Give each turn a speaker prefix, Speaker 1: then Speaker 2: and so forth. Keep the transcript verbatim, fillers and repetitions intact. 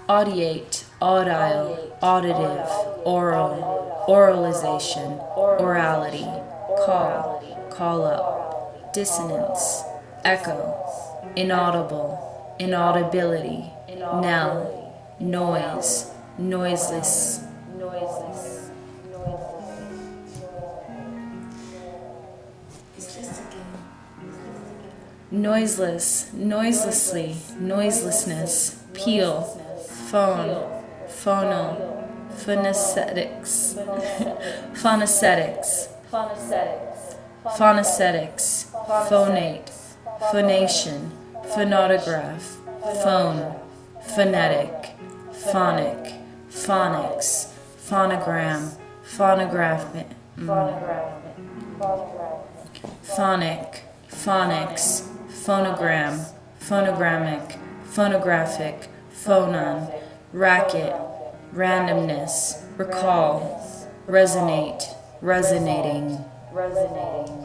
Speaker 1: audiate, audile, auditive, oral, oralization, orality, call, call up, dissonance, echo, inaudible, inaudibility, knell, noise, noiseless, noiseless, noiseless, noiselessly, noiselessness, peel, phone, phonal, phonesthetics, phonesthetics, phonesthetics, phonate, phonation, phonograph, phone, phonetic, phonic, phonics, phonogram, phonograph, mm, phonic, phonics, phonogram, phonogrammic, phonographic, phonon, racket, randomness, recall, resonate, resonating, resonating.